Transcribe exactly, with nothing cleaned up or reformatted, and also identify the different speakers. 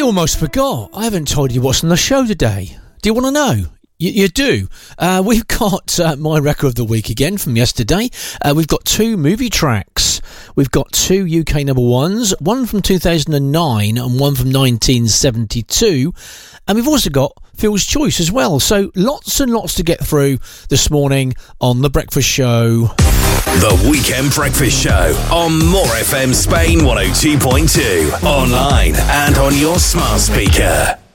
Speaker 1: almost forgot. I haven't told you what's on the show today. Do you want to know? You, you do. Uh, we've got uh, my record of the week again from yesterday. Uh, we've got two movie tracks. We've got two U K number ones, one from two thousand nine and one from nineteen seventy-two. And we've also got Phil's Choice as well. So lots and lots to get through this morning on The Breakfast Show.
Speaker 2: The Weekend Breakfast Show on More F M Spain one oh two point two. Online and on your smart speaker.